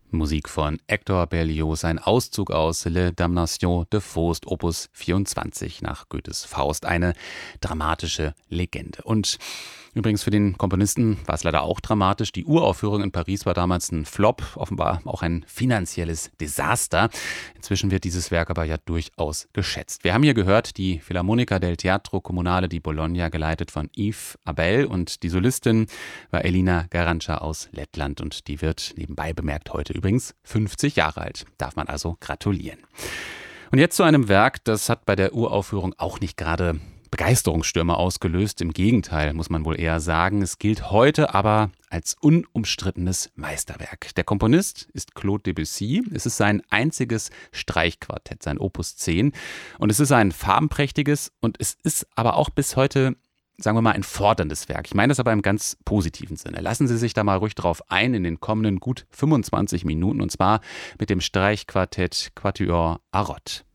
Musik von Hector Berlioz, ein Auszug aus Le Damnation de Faust, Opus 24 nach Goethes Faust, eine dramatische Legende. Und übrigens für den Komponisten war es leider auch dramatisch. Die Uraufführung in Paris war damals ein Flop, offenbar auch ein finanzielles Desaster. Inzwischen wird dieses Werk aber ja durchaus geschätzt. Wir haben hier gehört die Filarmonica del Teatro Comunale di Bologna, geleitet von Yves Abel, und die Solistin war Elina Garanca aus Lettland, und die wird nebenbei bemerkt heute übrigens 50 Jahre alt. Darf man also gratulieren. Und jetzt zu einem Werk, das hat bei der Uraufführung auch nicht gerade Begeisterungsstürme ausgelöst. Im Gegenteil, muss man wohl eher sagen. Es gilt heute aber als unumstrittenes Meisterwerk. Der Komponist ist Claude Debussy. Es ist sein einziges Streichquartett, sein Opus 10. Und es ist ein farbenprächtiges, und es ist aber auch bis heute, sagen wir mal, ein forderndes Werk. Ich meine das aber im ganz positiven Sinne. Lassen Sie sich da mal ruhig drauf ein in den kommenden gut 25 Minuten, und zwar mit dem Streichquartett Quatuor Arrot.